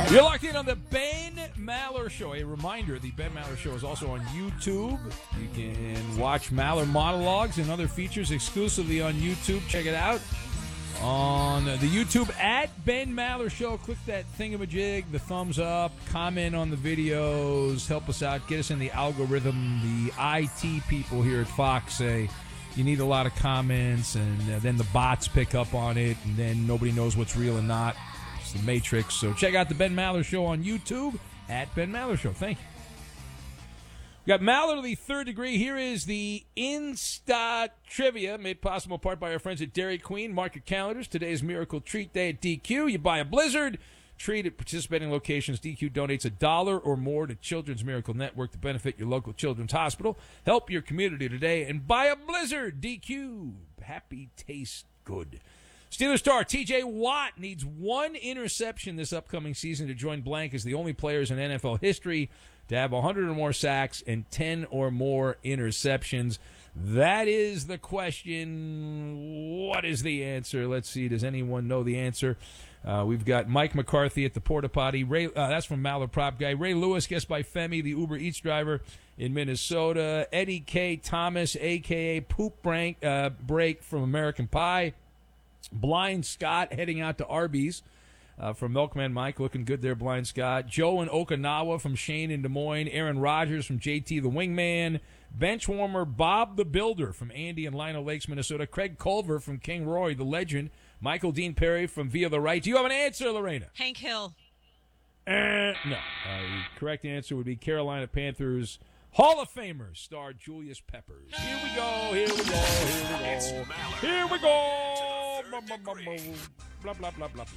You're locked in on the Ben Maller Show. A reminder, the Ben Maller Show is also on YouTube. You can watch Maller monologues and other features exclusively on YouTube. Check it out. On the YouTube at Ben Maller Show, click that thingamajig, the thumbs up, comment on the videos, help us out, get us in the algorithm. The IT people here at Fox say you need a lot of comments, and then the bots pick up on it, and then nobody knows what's real and not. It's the Matrix. So check out the Ben Maller Show on YouTube at Ben Maller Show. Thank you. We got Maller, the third degree. Here is the Insta Trivia, made possible in part by our friends at Dairy Queen. Mark your calendars. Today's Miracle Treat Day at DQ. You buy a Blizzard treat at participating locations. DQ donates $1 or more to Children's Miracle Network to benefit your local children's hospital. Help your community today and buy a Blizzard. DQ. Happy taste good. Steelers star T.J. Watt needs one interception this upcoming season to join blank as the only players in NFL history to have 100 or more sacks and 10 or more interceptions. That is the question. What is the answer? Let's see. Does anyone know the answer? We've got Mike McCarthy at the Porta Potty. Ray, that's from Maller Prop Guy. Ray Lewis, guest by Femi, the Uber Eats driver in Minnesota. Eddie K. Thomas, a.k.a. Poop Break from American Pie. Blind Scott heading out to Arby's from Milkman Mike. Looking good there, Blind Scott. Joe in Okinawa from Shane in Des Moines. Aaron Rodgers from JT the Wingman. Benchwarmer Bob the Builder from Andy in Lino Lakes, Minnesota. Craig Culver from King Roy, the legend. Michael Dean Perry from Via the Right. Do you have an answer, Lorena? Hank Hill. No. The correct answer would be Carolina Panthers Hall of Famer star Julius Peppers. Here we go. Here we go. Blah, blah, blah, blah, blah, blah.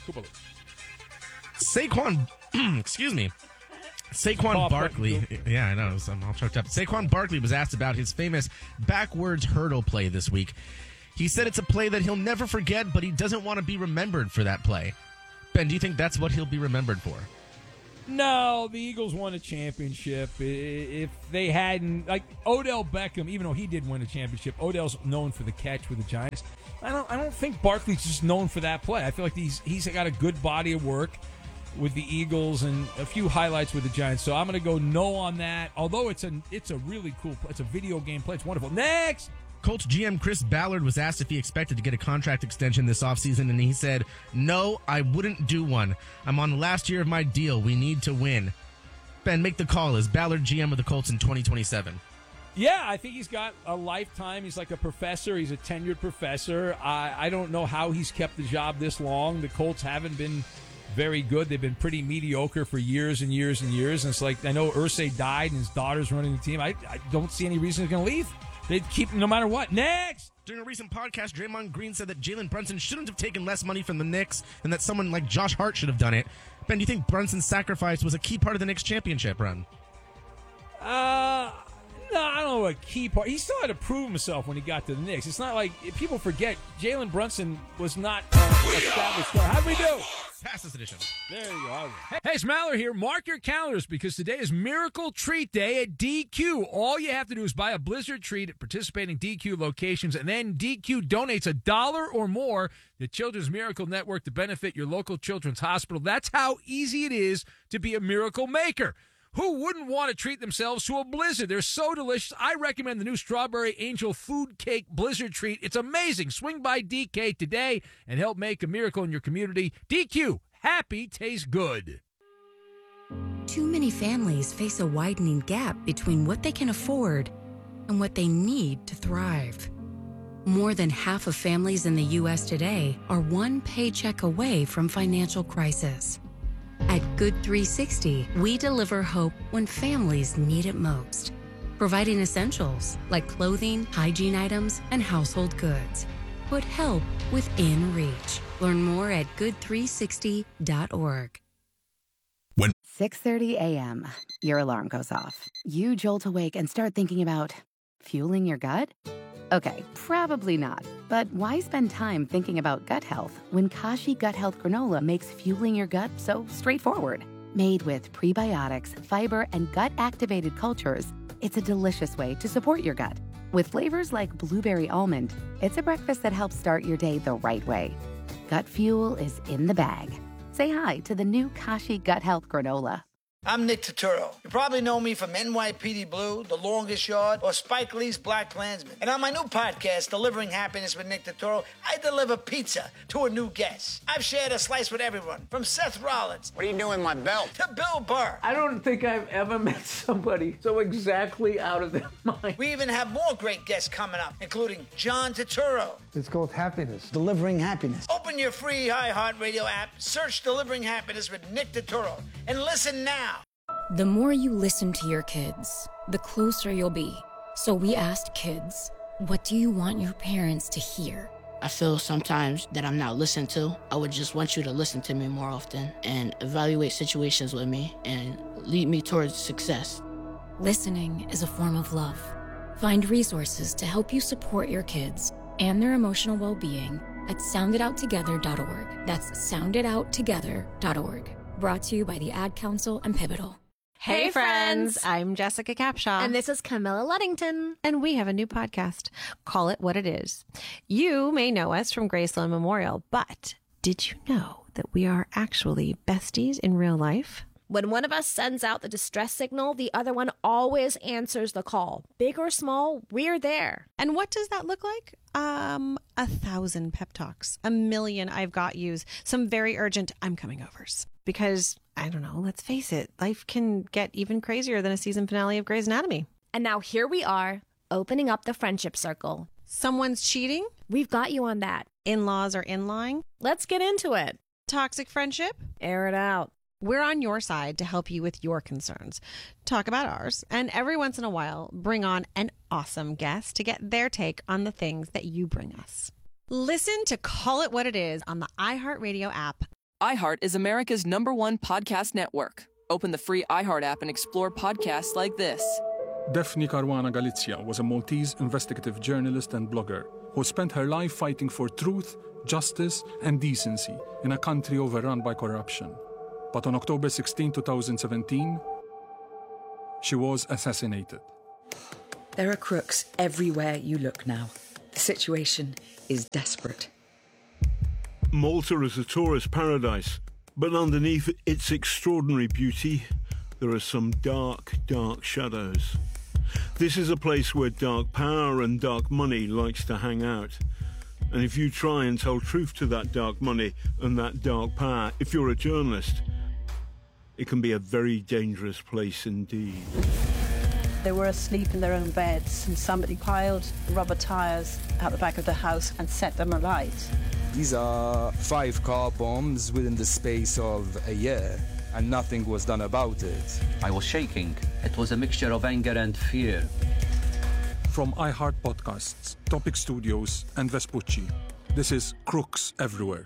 Saquon, excuse me. Saquon Barkley. Yeah, I know. I'm all choked up. Saquon Barkley was asked about his famous backwards hurdle play this week. He said it's a play that he'll never forget, but he doesn't want to be remembered for that play. Ben, do you think that's what he'll be remembered for? No, the Eagles won a championship. If they hadn't, like Odell Beckham, even though he did win a championship, Odell's known for the catch with the Giants. I don't think Barkley's just known for that play. I feel like he's got a good body of work with the Eagles and a few highlights with the Giants. So I'm going to go no on that. Although it's a really cool play. It's a video game play. It's wonderful. Next. Colts GM Chris Ballard was asked if he expected to get a contract extension this offseason, and he said, "No, I wouldn't do one. I'm on the last year of my deal. We need to win." Ben, make the call. Is Ballard GM of the Colts in 2027? Yeah, I think he's got a lifetime. He's like a professor. He's a tenured professor. I don't know how he's kept the job this long. The Colts haven't been very good. They've been pretty mediocre for years and years and years. And it's like, I know Irsay died and his daughter's running the team. I don't see any reason he's going to leave. They'd keep him no matter what. Next! During a recent podcast, Draymond Green said that Jalen Brunson shouldn't have taken less money from the Knicks and that someone like Josh Hart should have done it. Ben, do you think Brunson's sacrifice was a key part of the Knicks championship run? No, I don't know a key part. He still had to prove himself when he got to the Knicks. It's not like, people forget, Jalen Brunson was not an established star. How'd we do? Pass this edition. There you go. Hey, it's Maller here. Mark your calendars because today is Miracle Treat Day at DQ. All you have to do is buy a Blizzard treat at participating DQ locations, and then DQ donates $1 or more to Children's Miracle Network to benefit your local children's hospital. That's how easy it is to be a miracle maker. Who wouldn't want to treat themselves to a Blizzard? They're so delicious. I recommend the new Strawberry Angel Food Cake Blizzard treat. It's amazing. Swing by DK today and help make a miracle in your community. DQ, happy tastes good. Too many families face a widening gap between what they can afford and what they need to thrive. More than half of families in the U.S. today are one paycheck away from financial crisis. At Good 360, we deliver hope when families need it most, providing essentials like clothing, hygiene items, and household goods. Put help within reach. Learn more at good360.org. 6:30 a.m. Your alarm goes off. You jolt awake and start thinking about fueling your gut? Okay, probably not. But why spend time thinking about gut health when Kashi Gut Health Granola makes fueling your gut so straightforward? Made with prebiotics, fiber, and gut-activated cultures, it's a delicious way to support your gut. With flavors like blueberry almond, it's a breakfast that helps start your day the right way. Gut fuel is in the bag. say hi to the new Kashi Gut Health Granola. I'm Nick Turturro. You probably know me from NYPD Blue, The Longest Yard, or Spike Lee's Black Klansman. And on my new podcast, Delivering Happiness with Nick Turturro, I deliver pizza to a new guest. I've shared a slice with everyone, from Seth Rollins. What are you doing with my belt? To Bill Burr. I don't think I've ever met somebody so exactly out of their mind. We even have more great guests coming up, including John Turturro. It's called Happiness. Delivering Happiness. Open your free iHeartRadio app, search Delivering Happiness with Nick Turturro, and listen now. The more you listen to your kids, the closer you'll be. So we asked kids, what do you want your parents to hear? I feel sometimes that I'm not listened to. I would just want you to listen to me more often and evaluate situations with me and lead me towards success. Listening is a form of love. Find resources to help you support your kids and their emotional well-being at sounditouttogether.org. That's sounditouttogether.org. Brought to you by the Ad Council and Pivotal. Hey friends, I'm Jessica Capshaw. And this is Camilla Luddington. And we have a new podcast, Call It What It Is. You may know us from Graceland Memorial, but did you know that we are actually besties in real life? When one of us sends out the distress signal, the other one always answers the call. Big or small, we're there. And what does that look like? 1,000 pep talks, 1,000,000 I've got yous, some very urgent I'm coming overs. Because, I don't know, let's face it, life can get even crazier than a season finale of Grey's Anatomy. And now here we are, opening up the friendship circle. Someone's cheating? We've got you on that. In-laws are in-lying? Let's get into it. Toxic friendship? Air it out. We're on your side to help you with your concerns. Talk about ours, and every once in a while, bring on an awesome guest to get their take on the things that you bring us. Listen to Call It What It Is on the iHeartRadio app. iHeart is America's #1 podcast network. Open the free iHeart app and explore podcasts like this. Daphne Caruana Galizia was a Maltese investigative journalist and blogger who spent her life fighting for truth, justice, and decency in a country overrun by corruption. But on October 16, 2017, she was assassinated. There are crooks everywhere you look now. The situation is desperate. Malta is a tourist paradise, but underneath its extraordinary beauty, there are some dark, dark shadows. This is a place where dark power and dark money likes to hang out. And if you try and tell truth to that dark money and that dark power, if you're a journalist, it can be a very dangerous place indeed. They were asleep in their own beds and somebody piled rubber tyres out the back of the house and set them alight. These are 5 car bombs within the space of a year, and nothing was done about it. I was shaking. It was a mixture of anger and fear. From iHeart Podcasts, Topic Studios, and Vespucci, this is Crooks Everywhere.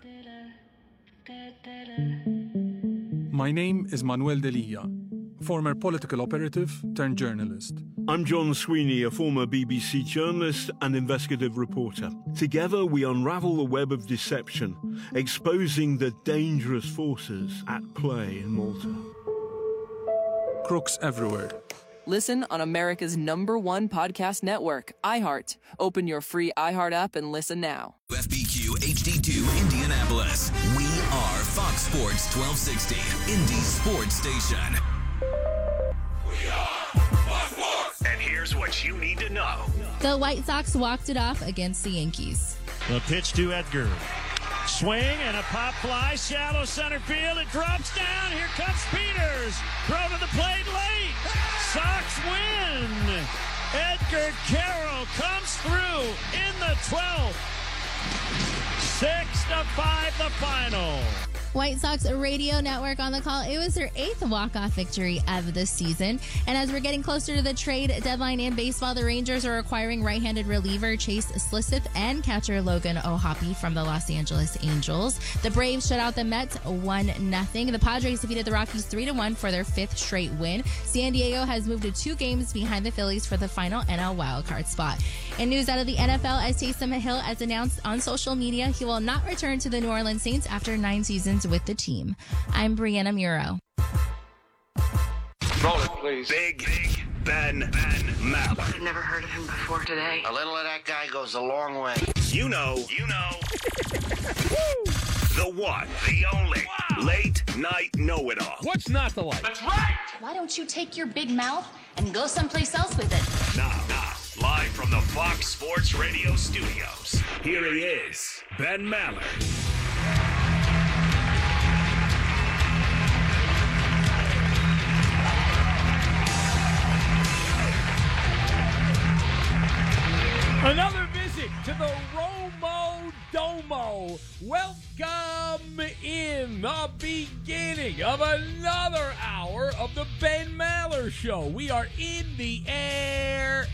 My name is Manuel Delia, former political operative turned journalist. I'm John Sweeney, a former BBC journalist and investigative reporter. Together we unravel the web of deception, exposing the dangerous forces at play in Malta. Crooks Everywhere. Listen on America's #1 podcast network, iHeart. Open your free iHeart app and listen now. FBQ HD2 Indianapolis. We are Fox Sports 1260, Indy's sports station. We are Fox Sports. And here's what you need to know. The White Sox walked it off against the Yankees. The pitch to Edgar. Swing and a pop fly, shallow center field. It drops down. Here comes Peters. Throw to the plate late. Sox win. Edgar Carroll comes through in the 12th. 6-5 the final. White Sox Radio Network on the call. It was their 8th walk-off victory of the season. And as we're getting closer to the trade deadline in baseball, the Rangers are acquiring right-handed reliever Chase Slisseth and catcher Logan O'Hoppe from the Los Angeles Angels. The Braves shut out the Mets 1-0. The Padres defeated the Rockies 3-1 for their 5th straight win. San Diego has moved to 2 games behind the Phillies for the final NL wildcard spot. In news out of the NFL, as Taysom Hill has announced on social media, he will not return to the New Orleans Saints after 9 seasons with the team. I'm Brianna Muro. Roll it, please. Big Ben Maller. I've never heard of him before today. A little of that guy goes a long way. You know. The one, the only, late Night Know-It-All. What's not to like? That's right! Why don't you take your big mouth and go someplace else with it? Now, live from the Fox Sports Radio studios, here he is, Ben Maller. Another visit to the Romo Domo. Welcome in the beginning of another hour of the Ben Maller Show. We are in the air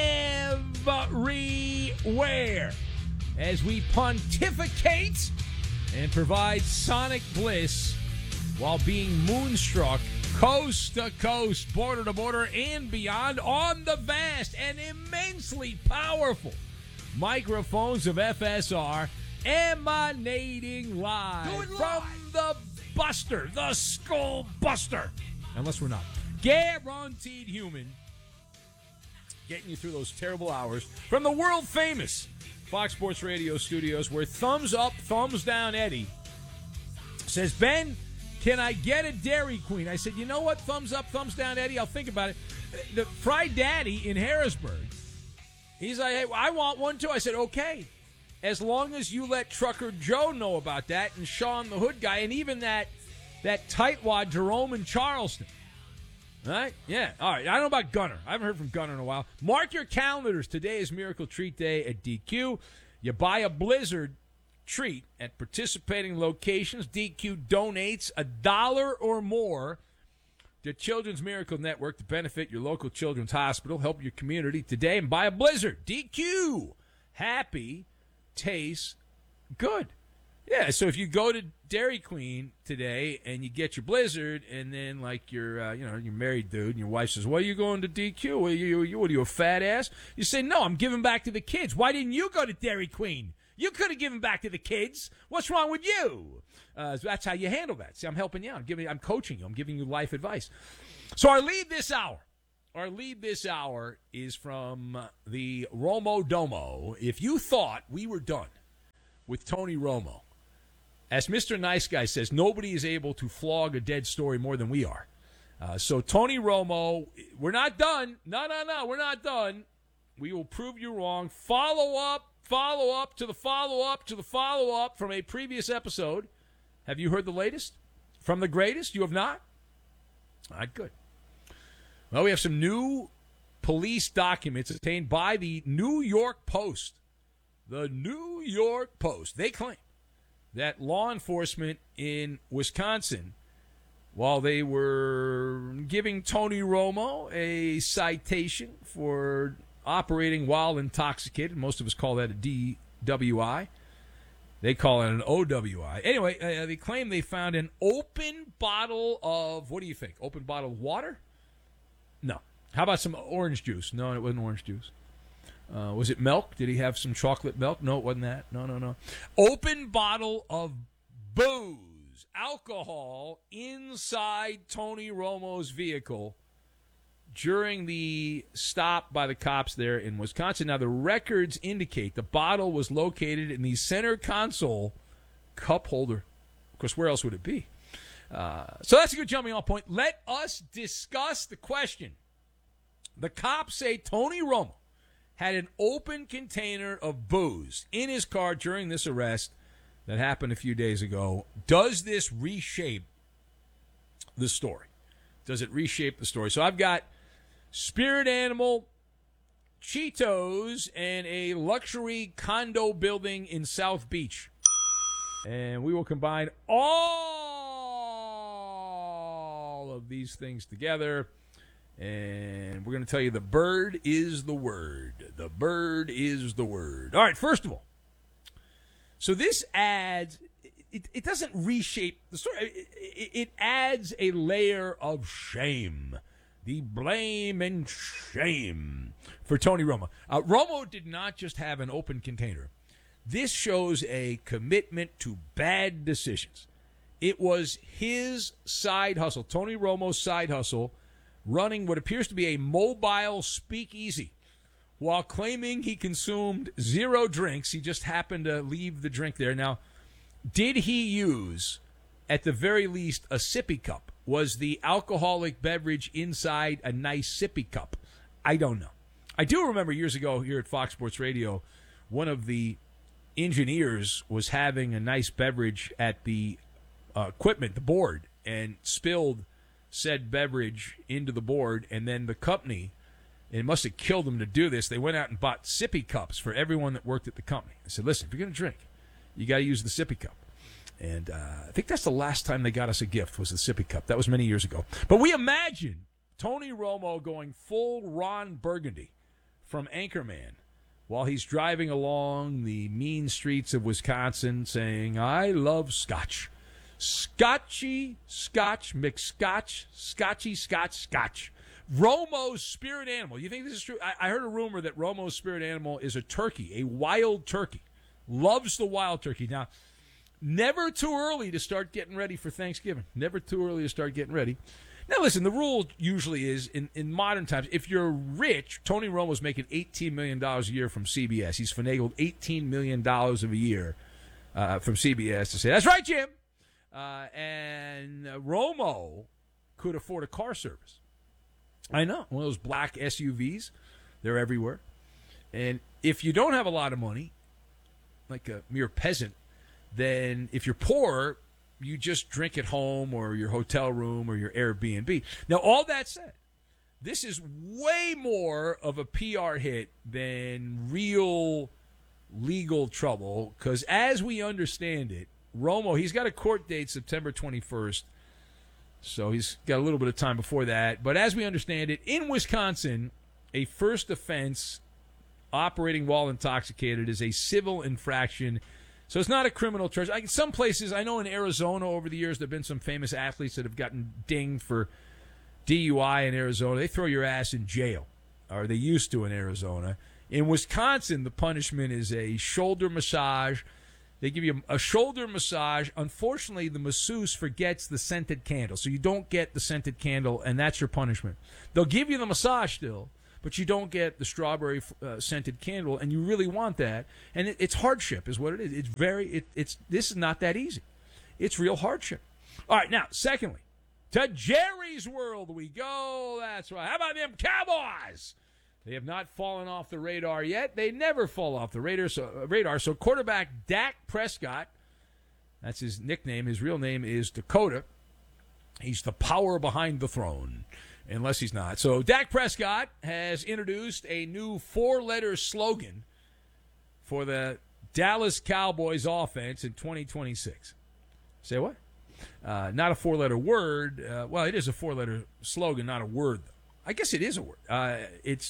everywhere as we pontificate and provide sonic bliss while being moonstruck coast to coast, border to border, and beyond on the vast and immensely powerful microphones of FSR, emanating live from the Buster, the Skull Buster. Unless we're not. Guaranteed human. Getting you through those terrible hours from the world-famous Fox Sports Radio studios, where thumbs up, thumbs down Eddie says, Ben, can I get a Dairy Queen? I said, you know what? Thumbs up, thumbs down, Eddie. I'll think about it. The Fried Daddy in Harrisburg, he's like, hey, I want one too. I said, okay. As long as you let Trucker Joe know about that, and Sean the Hood guy, and even that tightwad Jerome in Charleston. All right? Yeah. All right. I don't know about Gunner. I haven't heard from Gunner in a while. Mark your calendars. Today is Miracle Treat Day at DQ. You buy a Blizzard treat at participating locations. DQ donates $1 or more to Children's Miracle Network to benefit your local children's hospital. Help your community today and buy a Blizzard. DQ. Happy tastes good. Yeah, so if you go to Dairy Queen today and you get your Blizzard, and then like you're married dude, and your wife says, "What are you going to DQ? What are you a fat ass?" You say, "No, I'm giving back to the kids." Why didn't you go to Dairy Queen? You could have given back to the kids. What's wrong with you? So that's how you handle that. See, I'm helping you out. I'm coaching you. I'm giving you life advice. So our lead this hour is from the Romo Domo. If you thought we were done with Tony Romo, as Mr. Nice Guy says, nobody is able to flog a dead story more than we are. So Tony Romo, we're not done. No, we're not done. We will prove you wrong. Follow up to the follow-up to the follow-up from a previous episode. Have you heard the latest? From the greatest? You have not? All right, good. Well, we have some new police documents obtained by the New York Post. The New York Post. They claim that law enforcement in Wisconsin, while they were giving Tony Romo a citation for operating while intoxicated, most of us call that a DWI. They call it an OWI. Anyway, they claim they found an open bottle of, what do you think? Open bottle of water? No. How about some orange juice? No, it wasn't orange juice. Was it milk? Did he have some chocolate milk? No, it wasn't that. No. Open bottle of booze, alcohol, inside Tony Romo's vehicle during the stop by the cops there in Wisconsin. Now, the records indicate the bottle was located in the center console cup holder. Of course, where else would it be? So that's a good jumping off point. Let us discuss the question. The cops say Tony Romo had an open container of booze in his car during this arrest that happened a few days ago. Does this reshape the story? Does it reshape the story? So I've got Spirit Animal, Cheetos, and a luxury condo building in South Beach. And we will combine all of these things together. And we're going to tell you the bird is the word. The bird is the word. All right, first of all, so this adds, it doesn't reshape the story. It adds a layer of shame. The blame and shame for Tony Romo. Romo did not just have an open container. This shows a commitment to bad decisions. It was his side hustle, Tony Romo's side hustle, running what appears to be a mobile speakeasy while claiming he consumed 0 drinks. He just happened to leave the drink there. Now, did he use at the very least, a sippy cup? Was the alcoholic beverage inside a nice sippy cup? I don't know. I do remember years ago here at Fox Sports Radio, one of the engineers was having a nice beverage at the equipment, the board, and spilled said beverage into the board, and then the company, and it must have killed them to do this, they went out and bought sippy cups for everyone that worked at the company. I said, listen, if you're going to drink, you got to use the sippy cup. And I think that's the last time they got us a gift was the sippy cup. That was many years ago. But we imagine Tony Romo going full Ron Burgundy from Anchorman while he's driving along the mean streets of Wisconsin saying, I love scotch. Scotchy, scotch, McScotch, scotchy, scotch, scotch. Romo's spirit animal. You think this is true? I heard a rumor that Romo's spirit animal is a turkey, a wild turkey. Loves the wild turkey. Now, never too early to start getting ready for Thanksgiving. Never too early to start getting ready. Now, listen, the rule usually is, in modern times, if you're rich, Tony Romo's making $18 million a year from CBS. He's finagled $18 million a year from CBS to say, that's right, Jim. And Romo could afford a car service. I know. One of those black SUVs. They're everywhere. And if you don't have a lot of money, like a mere peasant, then if you're poor, you just drink at home or your hotel room or your Airbnb. Now, all that said, this is way more of a PR hit than real legal trouble because as we understand it, Romo, he's got a court date September 21st, so he's got a little bit of time before that. But as we understand it, in Wisconsin, a first offense operating while intoxicated is a civil infraction. So it's not a criminal charge. Some places, I know in Arizona over the years, there have been some famous athletes that have gotten dinged for DUI in Arizona. They throw your ass in jail, or they used to in Arizona. In Wisconsin, the punishment is a shoulder massage. They give you a shoulder massage. Unfortunately, the masseuse forgets the scented candle, so you don't get the scented candle, and that's your punishment. They'll give you the massage still, but you don't get the strawberry scented candle, and you really want that. And it's hardship is what it is. This is not that easy. It's real hardship. All right, now, secondly, to Jerry's World we go. That's right. How about them Cowboys? They have not fallen off the radar yet. They never fall off the radar. So quarterback Dak Prescott, that's his nickname. His real name is Dakota. He's the power behind the throne, unless he's not. So Dak Prescott has introduced a new 4-letter slogan for the Dallas Cowboys offense in 2026. Say what? Not a 4-letter word. Well, it is a 4-letter slogan, not a word, though. I guess it is a word. It's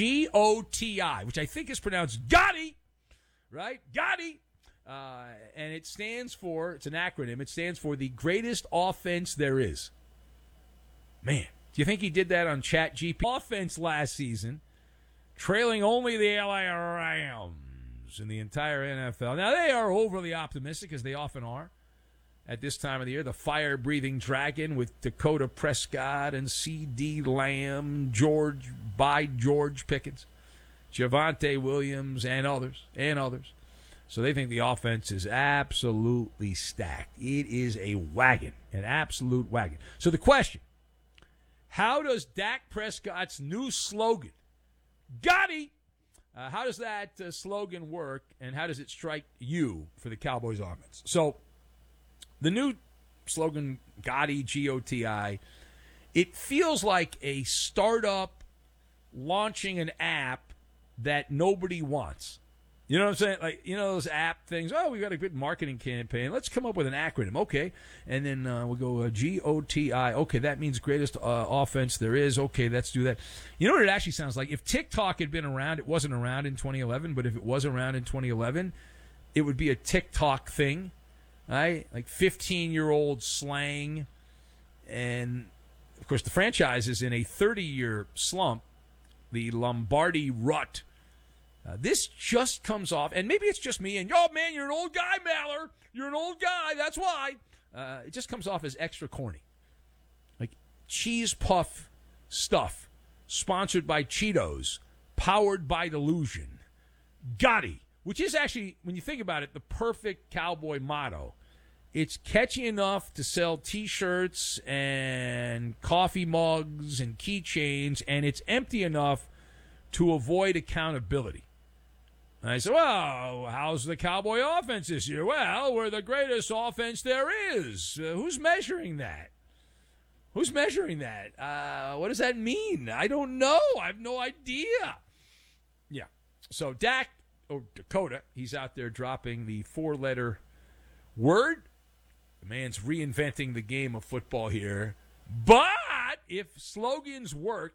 GOTI, which I think is pronounced Gotti, right? Gotti. And it stands for, it's an acronym, it stands for the greatest offense there is. Man, do you think he did that on ChatGPT? Offense last season, trailing only the LA Rams in the entire NFL. Now, they are overly optimistic, as they often are. At this time of the year, the fire-breathing dragon with Dakota Prescott and C.D. Lamb, George Pickens, Javonte Williams, and others. So they think the offense is absolutely stacked. It is a wagon, an absolute wagon. So the question, how does Dak Prescott's new slogan, Gotti, how does that slogan work, and how does it strike you for the Cowboys offense? So the new slogan, Gotti, G-O-T-I, it feels like a startup launching an app that nobody wants. You know what I'm saying? Like, you know those app things? Oh, we got a good marketing campaign. Let's come up with an acronym. Okay. And then we'll go G-O-T-I. Okay, that means greatest offense there is. Okay, let's do that. You know what it actually sounds like? If TikTok had been around, it wasn't around in 2011, but if it was around in 2011, it would be a TikTok thing. Right? Like 15-year-old slang. And, of course, the franchise is in a 30-year slump, the Lombardi rut. This just comes off, and maybe it's just me, and, oh, man, you're an old guy, Maller. You're an old guy. That's why. It just comes off as extra corny. Like cheese puff stuff, sponsored by Cheetos, powered by delusion. Gotti, which is actually, when you think about it, the perfect cowboy motto. It's catchy enough to sell T-shirts and coffee mugs and keychains, and it's empty enough to avoid accountability. And I said, well, how's the Cowboy offense this year? Well, we're the greatest offense there is. Who's measuring that? Who's measuring that? What does that mean? I don't know. I have no idea. Yeah. So Dak, or Dakota, he's out there dropping the 4-letter word. The man's reinventing the game of football here. But if slogans worked,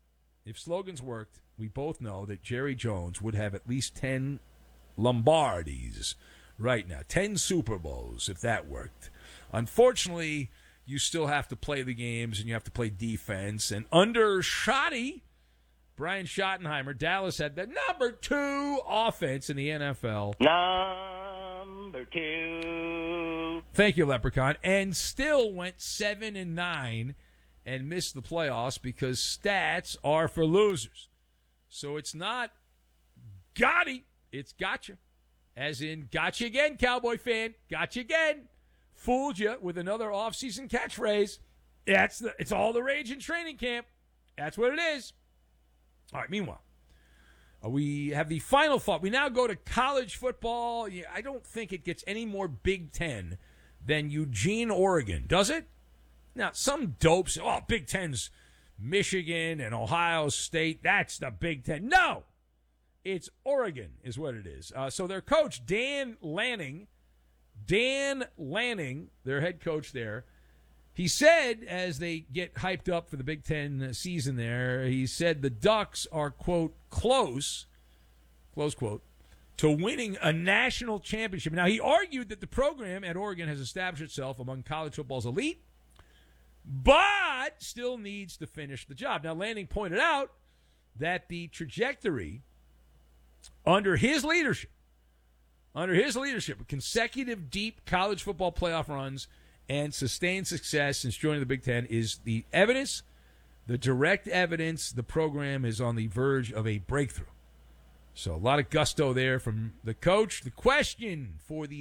we both know that Jerry Jones would have at least 10 Lombardis right now, 10 Super Bowls if that worked. Unfortunately, you still have to play the games and you have to play defense. And under Schotty, Brian Schottenheimer, Dallas had the number 2 offense in the NFL. Number 2. Thank you, Leprechaun. And still went 7-9 and missed the playoffs because stats are for losers. So it's not Gotti, it's gotcha. As in, gotcha again, Cowboy fan. Gotcha again. Fooled you with another offseason catchphrase. It's all the rage in training camp. That's what it is. All right, meanwhile, we have the final thought. We now go to college football. I don't think it gets any more Big Ten than Eugene, Oregon. Does it? Now, some dopes, Big Ten's Michigan and Ohio State. That's the Big Ten. No! It's Oregon is what it is. So their coach, Dan Lanning, their head coach there, he said, as they get hyped up for the Big Ten season there, he said the Ducks are, quote, close, quote, to winning a national championship. Now, he argued that the program at Oregon has established itself among college football's elite, but still needs to finish the job. Now, Lanning pointed out that the trajectory under his leadership, consecutive deep college football playoff runs and sustained success since joining the Big Ten is the evidence, the direct evidence the program is on the verge of a breakthrough. So a lot of gusto there from the coach. The question for the